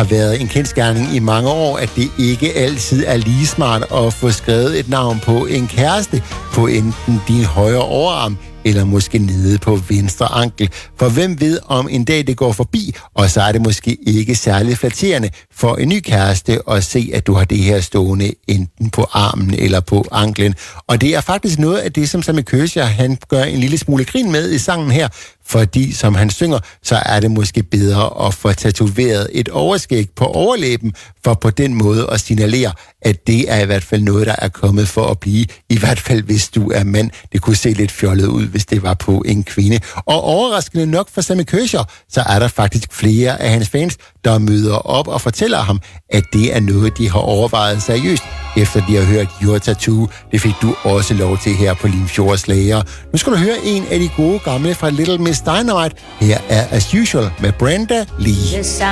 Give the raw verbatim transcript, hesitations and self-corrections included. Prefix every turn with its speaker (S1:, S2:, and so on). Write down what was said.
S1: har været en kendsgerning i mange år, at det ikke altid er lige smart at få skrevet et navn på en kæreste på enten din højre overarm eller måske nede på venstre ankel. For hvem ved, om en dag det går forbi, og så er det måske ikke særlig flatterende for en ny kæreste at se, at du har det her stående enten på armen eller på anklen. Og det er faktisk noget af det, som Sammy Køscher, han gør en lille smule grin med i sangen her, fordi som han synger, så er det måske bedre at få tatoveret et overskæg på overlæben, for på den måde at signalere, at det er i hvert fald noget, der er kommet for at blive, i hvert fald hvis du er mand. Det kunne se lidt fjollet ud, hvis det var på en kvinde. Og overraskende nok for Sammy Køscher, så er der faktisk flere af hans fans, der møder op og fortæller ham, at det er noget, de har overvejet seriøst, efter de har hørt Your Tattoo. Det fik du også lov til her på Limfjords Slager. Nu skal du høre en af de gode gamle fra Little Miss Dynamite. Her er As Usual med Brenda Lee.